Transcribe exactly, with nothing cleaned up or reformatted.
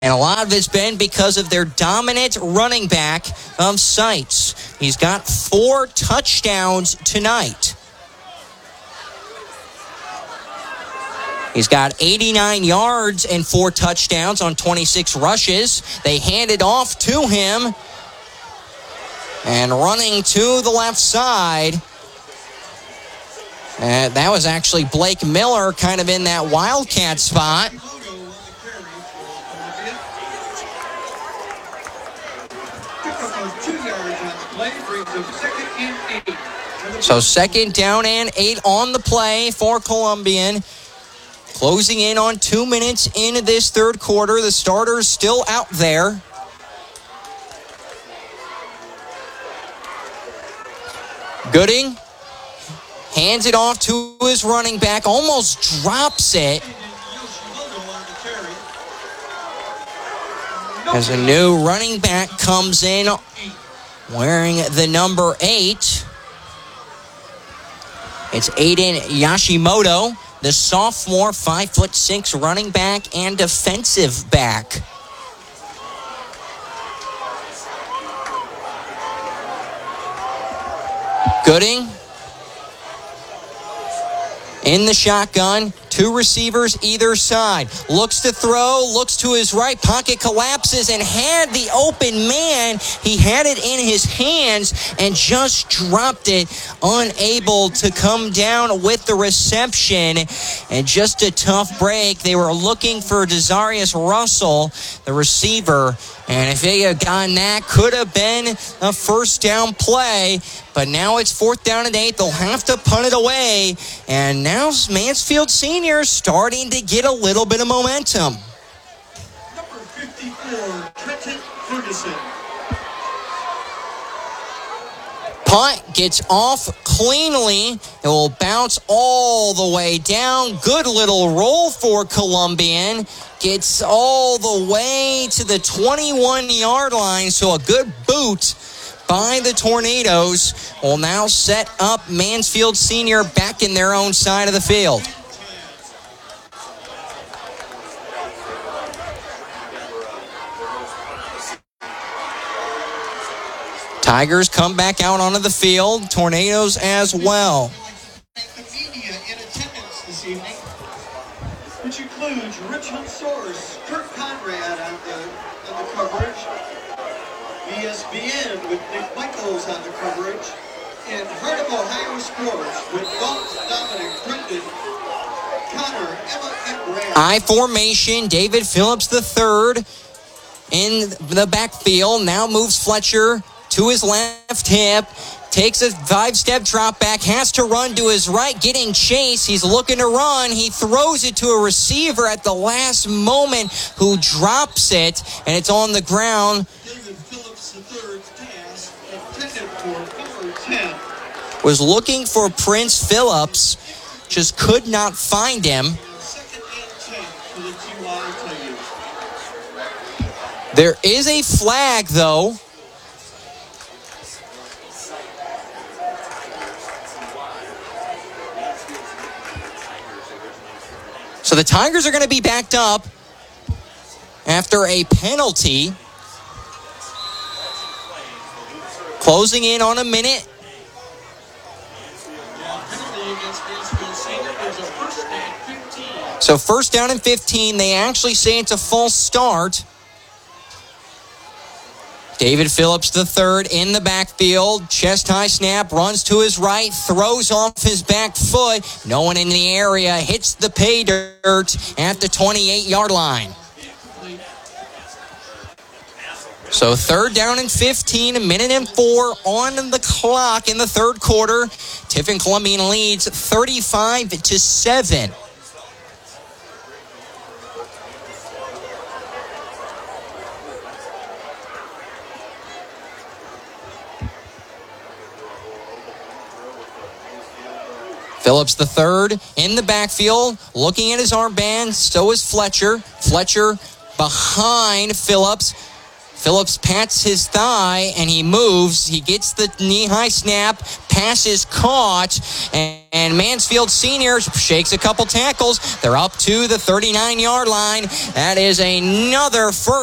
And a lot of it's been because of their dominant running back of Seitz. He's got four touchdowns tonight. He's got eighty-nine yards and four touchdowns on twenty-six rushes. They hand it off to him. And running to the left side. And that was actually Blake Miller kind of in that wildcat spot. So second down and eight on the play for Columbian. Closing in on two minutes into this third quarter. The starters still out there. Gooding hands it off to his running back. Almost drops it. As a new running back comes in wearing the number eight. It's Aiden Yashimoto, the sophomore, five foot six running back and defensive back. Gooding in the shotgun. Two receivers either side. Looks to throw, looks to his right. Pocket collapses and had the open man. He had it in his hands and just dropped it, unable to come down with the reception. And just a tough break. They were looking for Desarius Russell, the receiver. And if they had gotten that, could have been a first down play. But now it's fourth down and eight. They'll have to punt it away. And now Mansfield Senior starting to get a little bit of momentum. Number fifty-four, Trenton Ferguson. Punt gets off cleanly. It will bounce all the way down. Good little roll for Columbian. Gets all the way to the twenty-one-yard line. So a good boot by the Tornadoes will now set up Mansfield Senior back in their own side of the field. Tigers come back out onto the field. Tornadoes as well. The media in attendance this evening, which includes Richmond source Kurt Conrad on the, on the coverage, E S P N with Nick Michaels on the coverage, and Heart of Ohio Sports with Dalton, Dominic, Brendan, Connor, Emma, and Brad. I formation, David Phillips the third in the backfield. Now moves Fletcher to his left hip. Takes a five-step drop back, has to run to his right, getting chased. He's looking to run. He throws it to a receiver at the last moment who drops it, and it's on the ground. David Phillips the third's pass intended for number ten. Was looking for Prince Phillips, just could not find him. Second and ten for the T Y Tigers. There is a flag, though. So the Tigers are going to be backed up after a penalty. Closing in on a minute. So first down and fifteen. They actually say it's a false start. David Phillips the third in the backfield. Chest high snap, runs to his right, throws off his back foot. No one in the area, hits the pay dirt at the twenty-eight-yard line. So third down and fifteen, a minute and four on the clock in the third quarter. Tiffin Columbian leads thirty-five to seven. Phillips the third in the backfield, looking at his armband. So is Fletcher. Fletcher behind Phillips. Phillips pats his thigh, and he moves. He gets the knee-high snap. Pass is caught, and, and Mansfield Senior shakes a couple tackles. They're up to the thirty-nine-yard line. That is another first.